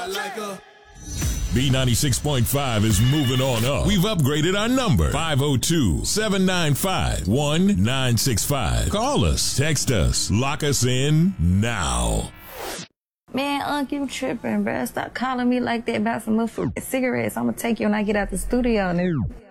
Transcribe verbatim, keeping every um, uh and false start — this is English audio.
like a... B ninety-six point five is moving on up. We've upgraded our number. five oh two, seven nine five, one nine six five. Call us, text us, lock us in now. Man, Unc, you tripping, bruh. Stop calling me like that about some motherfucking cigarettes. I'm gonna take you when I get out the studio, nigga.